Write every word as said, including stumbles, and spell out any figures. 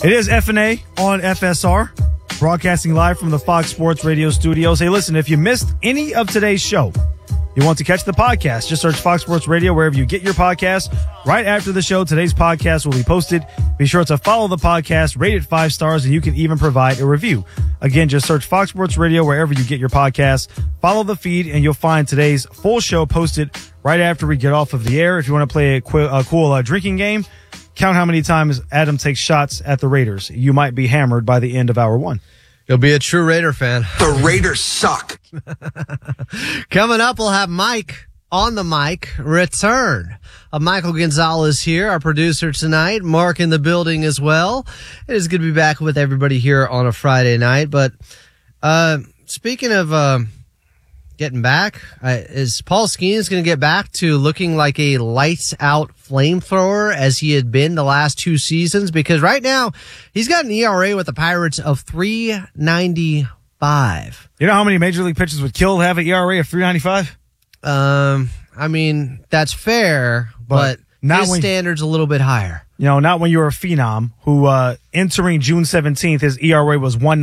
It is F and A on F S R, broadcasting live from the Fox Sports Radio studios. Hey, listen, if you missed any of today's show, you want to catch the podcast, just search Fox Sports Radio wherever you get your podcasts. Right after the show, today's podcast will be posted. Be sure to follow the podcast, rate it five stars, and you can even provide a review. Again, just search Fox Sports Radio wherever you get your podcasts. Follow the feed, and you'll find today's full show posted right after we get off of the air. If you want to play a, qu- a cool uh, drinking game, count how many times Adam takes shots at the Raiders. You might be hammered by the end of hour one. You'll be a true Raider fan. The Raiders suck. Coming up, we'll have Mike on the mic return. Uh, Michael Gonzalez here, our producer tonight. Mark in the building as well. It is good to be back with everybody here on a Friday night. But uh speaking of uh, getting back, uh, is Paul Skenes going to get back to looking like a lights-out flamethrower as he had been the last two seasons? Because right now, he's got an E R A with the Pirates of three ninety-five. You know how many Major League pitchers would kill to have an E R A of three ninety-five? Um, I mean, that's fair, but, but not his when, standard's a little bit higher. You know, not when you're a phenom who, uh, entering June seventeenth, his E R A was one